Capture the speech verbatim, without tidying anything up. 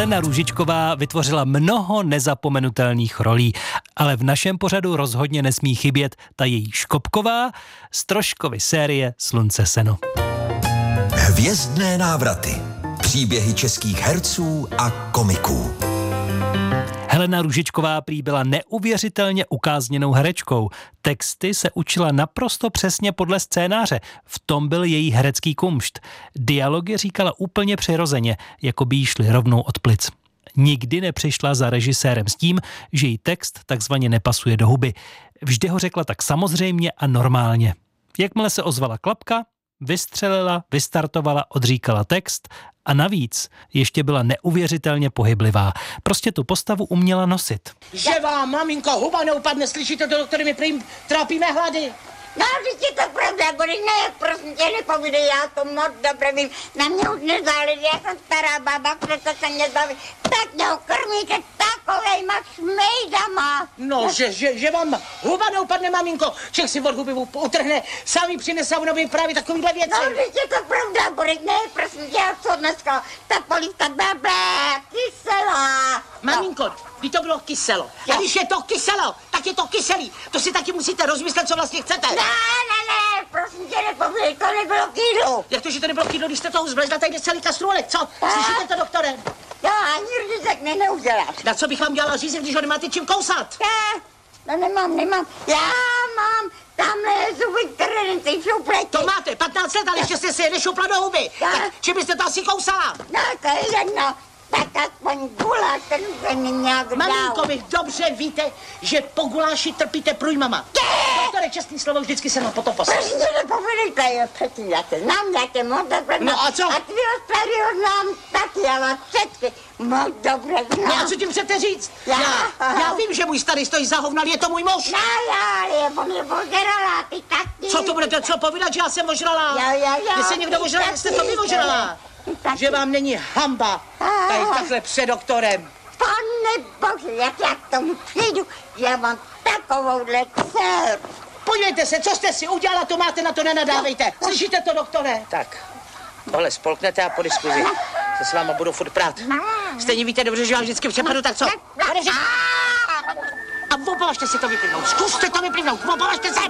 Helena Růžičková vytvořila mnoho nezapomenutelných rolí, ale v našem pořadu rozhodně nesmí chybět ta její škopková z Troškovy série Slunce seno. Hvězdné návraty. Příběhy českých herců a komiků. Helena Růžičková prý byla neuvěřitelně ukázněnou herečkou. Texty se učila naprosto přesně podle scénáře. V tom byl její herecký kumšt. Dialogy říkala úplně přirozeně, jako by jí šly rovnou od plic. Nikdy nepřišla za režisérem s tím, že jí text takzvaně nepasuje do huby. Vždy ho řekla tak samozřejmě a normálně. Jakmile se ozvala klapka, vystřelila, vystartovala, odříkala text a navíc ještě byla neuvěřitelně pohyblivá. Prostě tu postavu uměla nosit. Že vám, maminko, huba neupadne, slyšíte to, doktory, my trápíme hlady. No, když je to pravda, Boris, ne, prosím tě, nepovídej, já to moc dobře vím, na mě už nezáleží, já jsem stará baba, přesto se mě zbaví, tak mě ukrmíte takovejma šmejdama. No, že, že, že vám huba neupadne, maminko, Čech si od huby utrhne, sami přinese a by právě takovýhle věci. No, když je to pravda, Boris, ne, prosím tě, já co dneska, ta polívka blblé, kyselá. Maminko, by to bylo kyselo. A když je to kyselo, tak je to kyselý. To si taky musíte rozmyslet, co vlastně chcete. Ne, ne, ne, prosím tě, nepovídej, to nebylo kýdlo. Jak to, že to nebylo kýdlo, když jste toho zblezla tady celý kastrůlek, co? Slyšíte to, doktore? Já ani řízek ne, neuděláš. Na co bych vám dělala řízek, když ho nemáte čím kousat? Ne, no nemám, nemám, já mám tamhle zuby, které nejsou pleti. To máte, patnáct let, ale ještě jste si je nešoupla do huby. Tak čím byste to asi kousala? No, to je jedno. Tak aspoň guláš, ten se mi nějak dál. Maminko, vy dobře víte, že po guláši trpíte průjmama. Doktore, čestný slovo, vždycky se mám potom poslat. Prostě nepovědejte, je předtím, já tě znám, já tě moc dobře znám. No a co? A tvýho starého znám taky, já vás všechny moc dobře znám. No a co tím chcete říct? Já. já, já vím, že můj starý stojí za hovno, ale je to můj muž. No já, ale on je ožralá, ty taky. Co to budete co povídat, že já jsem ožralá? Já, já, já. Když se někdo ožralá, jste to vy ožralá. Že vám není hamba tady takhle před doktorem. Pane bože, jak já k tomu přijdu, já mám takovouhle dceru. Podívejte se, co jste si udělala, to máte, na to nenadávejte. Slyšíte to, doktore? Tak, tohle spolknete a po diskuzi se s váma budu furt prát. Stejně víte dobře, že vám vždycky přepadu, tak co? A opovažte si to vyplivnout, zkuste to vyplivnout, opovažte se!